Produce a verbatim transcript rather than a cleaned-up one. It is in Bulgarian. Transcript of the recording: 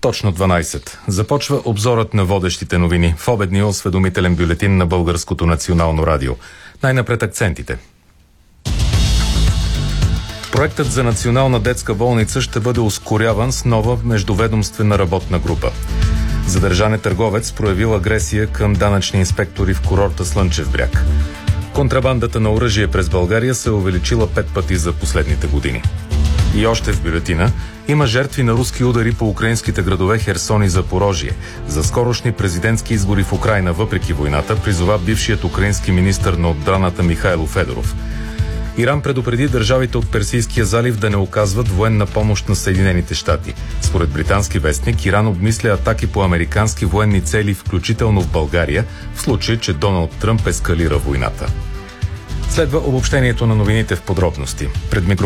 Точно дванайсет. Започва обзорът на водещите новини в обедния осведомителен бюлетин на Българското национално радио. Най-напред акцентите. Проектът за национална детска болница ще бъде ускоряван с нова междуведомствена работна група. Задържан е търговец, проявил агресия към данъчни инспектори в курорта Слънчев бряг. Контрабандата на оръжие през България се е увеличила пет пъти за последните години. И още в бюлетина има жертви на руски удари по украинските градове Херсон и Запорожие. За скорошни президентски избори в Украйна, въпреки войната, призова бившият украински министър на отбраната Михайло Федоров. Иран предупреди държавите от Персийския залив да не оказват военна помощ на Съединените щати. Според британски вестник, Иран обмисля атаки по американски военни цели, включително в България, в случай, че Доналд Тръмп ескалира войната. Следва обобщението на новините в подробности. Пред микрофона